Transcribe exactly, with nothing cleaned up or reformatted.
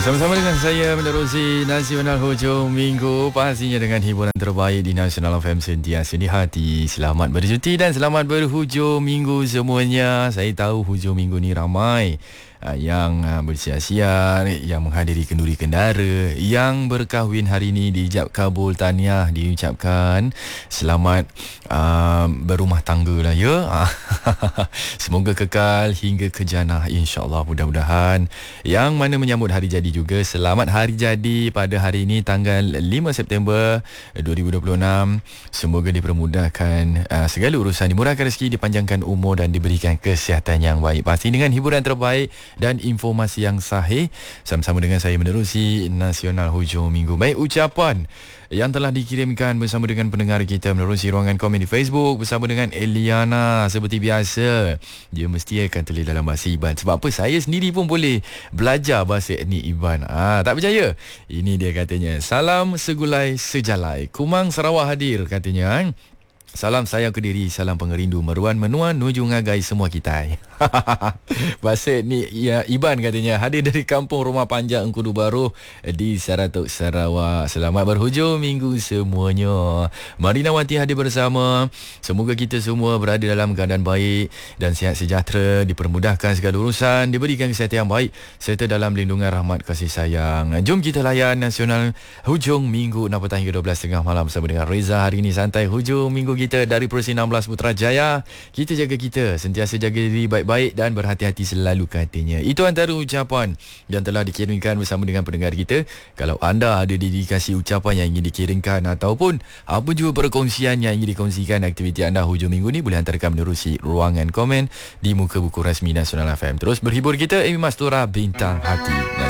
Bersama-sama dengan saya menerusi Nasional Hujung Minggu, pastinya dengan hiburan terbaik di Nasional F M sentiasa di hati. Selamat bercuti dan selamat berhujung minggu semuanya. Saya tahu hujung minggu ni ramai uh, yang uh, bersiar-siar, yang menghadiri kenduri kendara, yang berkahwin hari ini diijab kabul tahniah diucapkan. Selamat uh, berumah tangga lah ya. Semoga kekal hingga ke jannah, insya-Allah, mudah-mudahan. Yang mana menyambut hari jadi juga, selamat hari jadi pada hari ini tanggal lima September dua ribu dua puluh enam. Semoga dipermudahkan uh, segala urusan, dimurahkan rezeki, dipanjangkan umur dan diberikan kesihatan yang baik. Pasti dengan hiburan terbaik dan informasi yang sahih. Sama-sama dengan saya menerusi Nasional Hujung Minggu. Baik, ucapan yang telah dikirimkan bersama dengan pendengar kita menerusi ruangan komen di Facebook bersama dengan Eliana. Seperti biasa, dia mesti akan tulis dalam bahasa Iban. Sebab apa? Saya sendiri pun boleh belajar bahasa etnik Iban. Ah, tak percaya? Ini dia katanya. Salam segulai sejalai. Kumang Sarawak hadir katanya. Salam sayang Kediri, salam pengerindu Meruan Menuan Nuju Ngagai semua kita. Bahasa ni ya, Iban katanya hadir dari kampung Rumah Panjang Engkudu Baru di Saratok, Sarawak. Selamat berhujung minggu semuanya. Marina Wanti hadir bersama. Semoga kita semua berada dalam keadaan baik dan sihat sejahtera, dipermudahkan segala urusan, diberikan kesihatan yang baik serta dalam lindungan rahmat kasih sayang. Jom kita layan Nasional Hujung Minggu enam petang hingga dua belas tiga puluh malam bersama dengan Reza. Hari ini santai hujung minggu kita dari Perusi enam belas Putrajaya. Kita jaga kita, sentiasa jaga diri baik-baik dan berhati-hati selalu katanya. Itu antara ucapan yang telah dikirimkan bersama dengan pendengar kita. Kalau anda ada dedikasi ucapan yang ingin dikirimkan ataupun apa juga perkongsian yang ingin dikongsikan aktiviti anda hujung minggu ni, boleh hantarkan menerusi ruangan komen di muka buku rasmi Nasional F M. Terus berhibur kita, Amy Mastura, Bintang Hati.